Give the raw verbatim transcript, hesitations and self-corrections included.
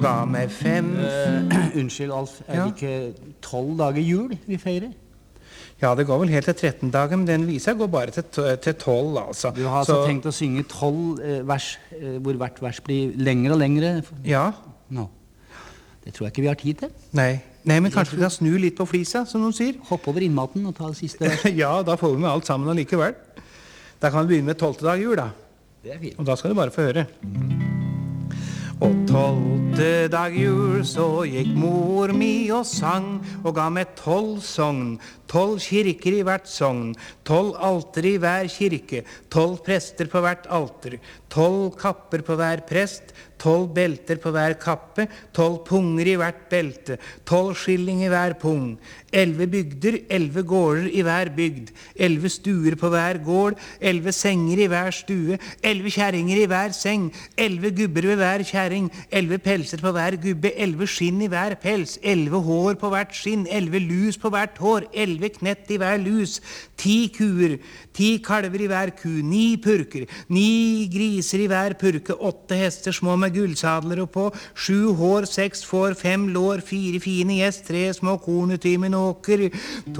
Hva med fem? Uh, unnskyld, Alf. Er Ja. det ikke tolv dager jul vi feirer? Ja, det går vel helt til tretten dager, men den visa går bare til, t- til tolv, altså. Du har altså tenkt å synge tolv eh, vers, eh, hvor hvert vers blir lengre og lengre? Ja. Nå. Det tror jeg ikke vi har tid til. Nei. Nei, men kanskje vi kan snu litt på flisa, som noen sier? Hopp over innmaten og ta det siste vers. Ja, da får vi med alt sammen allikevel. Da kan vi begynne med tolvte dag jul, da. Det er fint. Og da skal du bare få høre. Og tolvte dag jul så gikk mor mi og sang og ga meg tolv sogn, tolv kirker i hvert sogn, tolv alter i hver kirke, tolv prester på hvert alter, tolv kapper på hver prest, tolv belter på hver kappe, tolv punger i hvert belte, tolv skilling i hver pung, elleve bygder, elleve gårder i hver bygd, elleve stuer på hver gård, elleve senger i hver stue, elleve kjerringer i hver seng, elleve gubber ved hver kjerring, elleve pelser på hver gubbe, elleve skinn i hver pels, elleve hår på hvert skinn, elleve lus på hvert hår, elleve knett i hver lus, ti kuer, ti kalver i hver ku, ni purker, ni griser i hver purke, åtte hester små med gullsadler oppå, sju hår, seks får, fem lår, fire fine gjest, tre små korn ut i min åker,